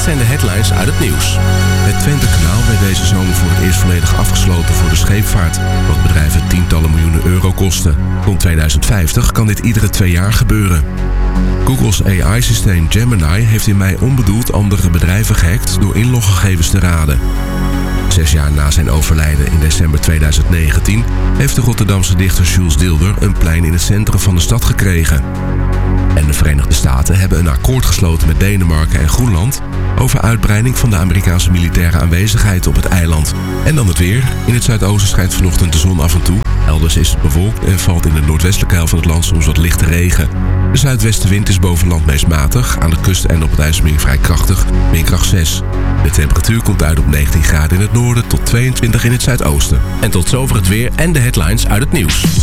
zijn de headlines uit het nieuws. Het Twentekanaal werd deze zomer voor het eerst volledig afgesloten voor de scheepvaart, wat bedrijven tientallen miljoenen euro kosten. Rond 2050 kan dit iedere 2 jaar gebeuren. Google's AI-systeem Gemini heeft in mei onbedoeld andere bedrijven gehackt door inloggegevens te raden. 6 jaar na zijn overlijden in december 2019 heeft de Rotterdamse dichter Jules Deelder een plein in het centrum van de stad gekregen. En de Verenigde Staten hebben een akkoord gesloten met Denemarken en Groenland over uitbreiding van de Amerikaanse militaire aanwezigheid op het eiland. En dan het weer. In het zuidoosten schijnt vanochtend de zon af en toe. Elders is het bewolkt en valt in de noordwestelijke helft van het land soms wat lichte regen. De zuidwestenwind is boven land meest matig, aan de kust en op het IJsselmeer vrij krachtig, windkracht 6. De temperatuur komt uit op 19 graden in het noorden tot 22 in het zuidoosten. En tot zover het weer en de headlines uit het nieuws.